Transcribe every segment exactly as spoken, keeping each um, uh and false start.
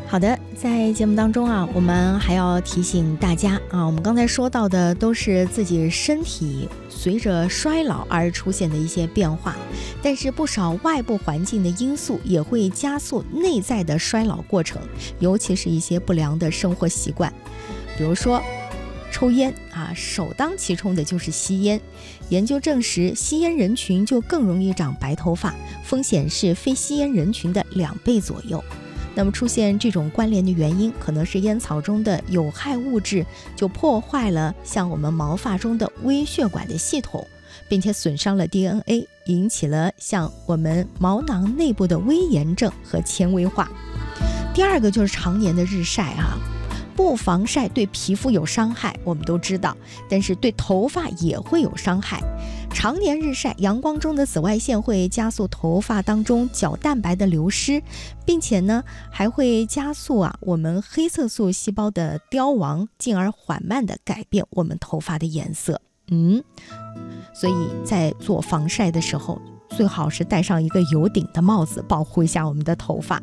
好的，在节目当中啊，我们还要提醒大家啊，我们刚才说到的都是自己身体随着衰老而出现的一些变化，但是不少外部环境的因素也会加速内在的衰老过程，尤其是一些不良的生活习惯，比如说抽烟啊，首当其冲的就是吸烟。研究证实，吸烟人群就更容易长白头发，风险是非吸烟人群的两倍左右。那么出现这种关联的原因，可能是烟草中的有害物质就破坏了像我们毛发中的微血管的系统，并且损伤了 D N A， 引起了像我们毛囊内部的微炎症和纤维化。第二个就是常年的日晒啊，不防晒对皮肤有伤害，我们都知道，但是对头发也会有伤害。常年日晒，阳光中的紫外线会加速头发当中角蛋白的流失，并且呢还会加速啊我们黑色素细胞的凋亡，进而缓慢地改变我们头发的颜色。嗯，所以在做防晒的时候，最好是戴上一个有顶的帽子，保护一下我们的头发。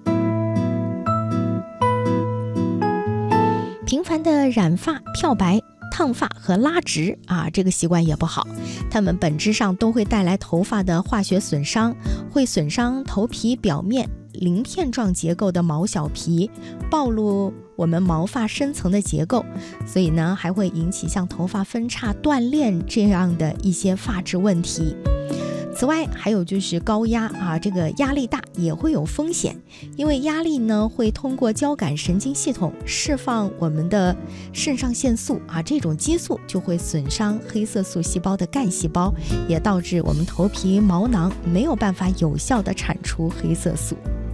频繁的染发、漂白、烫发和拉直啊，这个习惯也不好，它们本质上都会带来头发的化学损伤，会损伤头皮表面鳞片状结构的毛小皮，暴露我们毛发深层的结构，所以呢还会引起像头发分叉、断裂这样的一些发质问题。此外还有就是高压啊，这个压力大也会有风险，因为压力呢会通过交感神经系统释放我们的肾上腺素啊，这种激素就会损伤黑色素细胞的干细胞，也导致我们头皮毛囊没有办法有效地产出黑色素。